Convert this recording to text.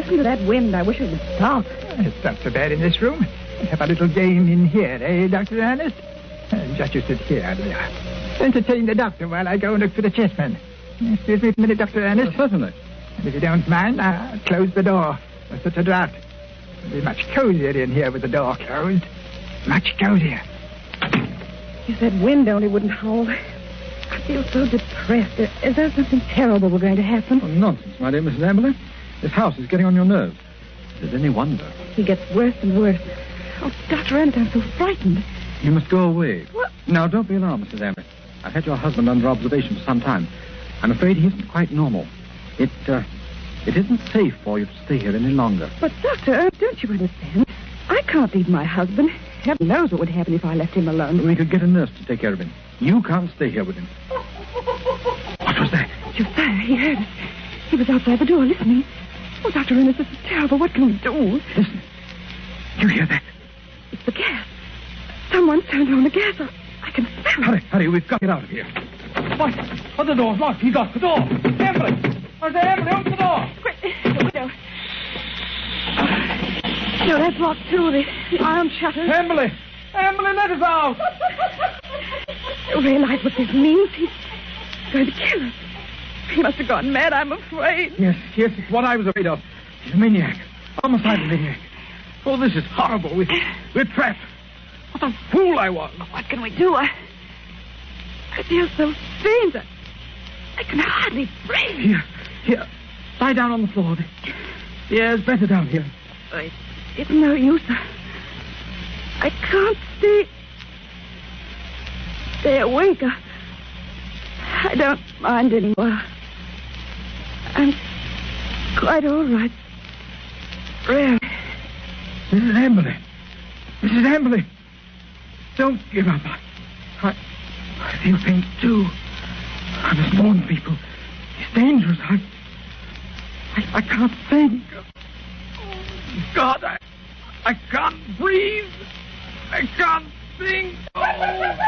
listen to that wind. I wish it would stop. It's not so bad in this room. Let's have a little game in here, eh, Dr. Ernest? Just you sit here, dear. Entertain the doctor while I go and look for the chessmen. Excuse me a minute, Dr. Ernest. Certainly. And if you don't mind, I'll close the door. There's such a draught. It'll be much cozier in here with the door closed. Much cozier. If that wind only wouldn't howl. I feel so depressed. Is there something terrible we're going to happen? Oh, nonsense, my dear Mrs. Amberley. This house is getting on your nerves. Is it any wonder? He gets worse and worse. Oh, Dr. Ernest, I'm so frightened. You must go away. What? Now, don't be alarmed, Mrs. Amberley. I've had your husband under observation for some time. I'm afraid he isn't quite normal. It isn't safe for you to stay here any longer. But, Doctor Ernest, don't you understand? I can't leave my husband. Heaven knows what would happen if I left him alone. We could get a nurse to take care of him. You can't stay here with him. What was that? Josiah, he heard us. He was outside the door listening. Oh, Dr. Ernest, this is terrible. What can we do? Listen. You hear that? It's the gas. Someone's turned on the gas. I can smell it. Hurry, we've got to get out of here. What? Oh, the door's locked. He's locked the door. Amberley! Amberley, open the door! Quick, the window. No, that's locked too. The iron shutters. Amberley, let us out! You realize what this means? He's going to kill us. He must have gone mad, I'm afraid. Yes, it's what I was afraid of. He's a maniac. Homicidal maniac. Oh, this is horrible. We're trapped. What a fool I was. What can we do? I feel so strange. I can hardly breathe. Here. Lie down on the floor. The air's better down here. It's no use. I can't stay awake. I don't mind anymore. I'm quite all right. Really. Mrs. Amberley. Don't give up. I feel pain too. I must warn people. It's dangerous. I can't think. God, I can't breathe. I can't think. Oh.